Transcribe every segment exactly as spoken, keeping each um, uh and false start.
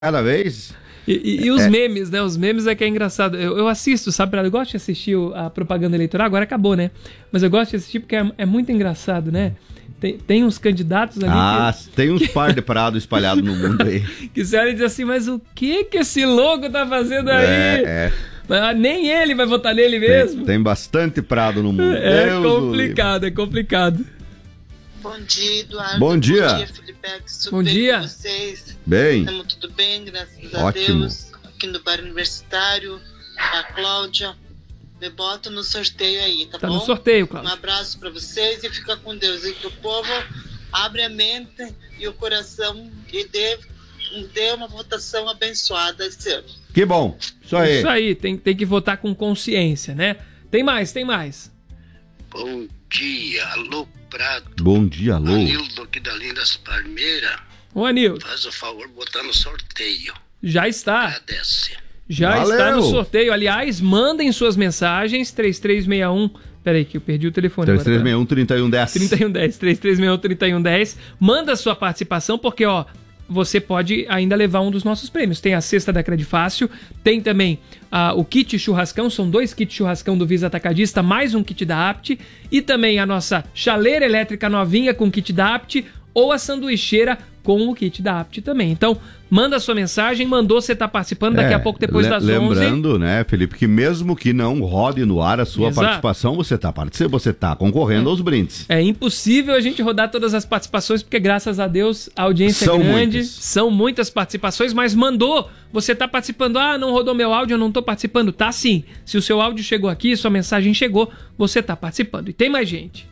Cada vez... E, e, e os é. memes, né? Os memes é que é engraçado. Eu, eu assisto, sabe? Eu gosto de assistir a propaganda eleitoral. Agora acabou, né? Mas eu gosto de assistir porque é, é muito engraçado, né? Tem, tem uns candidatos ali... Ah, que... tem uns par de prado espalhados no mundo aí. Que você olha e diz assim, mas o que que esse louco tá fazendo aí? É, é. Nem ele vai votar nele mesmo. Tem, tem bastante prado no mundo. É Deus complicado, é complicado. Bom dia, Eduardo. Bom dia. Bom dia, Felipex. Tudo Bom bem dia. com vocês? Bem. Estamos tudo bem, graças a Ótimo. Deus. Aqui no Bar Universitário, a Cláudia. Me bota no sorteio aí, tá, Tá bom? no sorteio, Um Cláudio. abraço pra vocês e fica com Deus. E que o povo abre a mente e o coração e dê, dê uma votação abençoada esse ano. Que bom. Isso aí. Isso aí, tem, tem que votar com consciência, né? Tem mais, tem mais. Bom dia, alô Prado. Bom dia, alô. Anildo aqui da Lindas Palmeira. Ô, Anildo, Faz o favor de botar no sorteio. já está. Agradece. Já Valeu. está no sorteio. Aliás, mandem suas mensagens. três três seis um... Peraí que eu perdi o telefone. três três agora, seis um, trinta e um dez. trinta e um dez, três três seis um, trinta e um dez. Manda sua participação, porque, ó, você pode ainda levar um dos nossos prêmios. Tem a cesta da Credifácil, tem também ah, o kit churrascão, são dois kits churrascão do Visa Atacadista, mais um kit da Apt, e também a nossa chaleira elétrica novinha com kit da Apt, ou a sanduicheira com o kit da Apt também. Então, manda sua mensagem, mandou, você tá participando daqui É, a pouco depois le- das onze. Lembrando, né, Felipe, que mesmo que não rode no ar a sua Exato. participação, você tá participando, você tá concorrendo aos brindes. É impossível a gente rodar todas as participações, porque graças a Deus a audiência São é grande, muitas. são muitas participações, mas mandou, você tá participando, ah, não rodou meu áudio, eu não tô participando, tá sim. Se o seu áudio chegou aqui, sua mensagem chegou, você tá participando. E tem mais gente.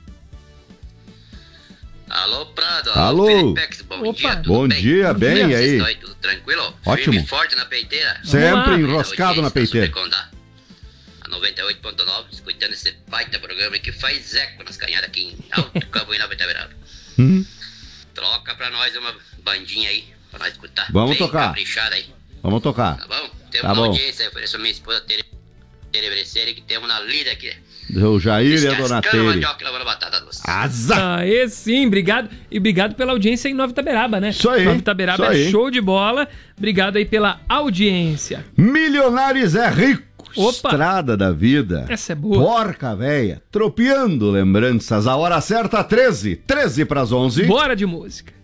Alô Prado. Alô. Felipex, bom Opa. dia, tudo Bom bem? dia, Bom bem dia. aí. Vocês estão aí, tudo tranquilo? Ótimo. Firme e forte na peiteira. Sempre lá. enroscado na peiteira. Supercondá. A noventa e oito ponto nove, escutando esse baita programa que faz eco nas canhadas aqui em Alto Cabo e Nova Itaberaba. Hum, Troca pra nós uma bandinha aí, pra nós escutar. Vamos Bem tocar. caprichada aí, vamos tocar. tá bom? Temos Tá uma bom. audiência, eu ofereço a minha esposa Tere Terebrecer que temos na lida aqui. O Jair e a Dona Descascando Tere. mandioca e lavando batata doce. Asa! Aê, sim, obrigado. E obrigado pela audiência em Nova Itaberaba, né? Isso aí, Nova Itaberaba isso é aí. show de bola. Obrigado aí pela audiência. Milionários é rico. Opa. Estrada da vida. Essa é boa. Porca véia. Tropeando lembranças. A hora certa, treze. treze para as onze. Bora de música.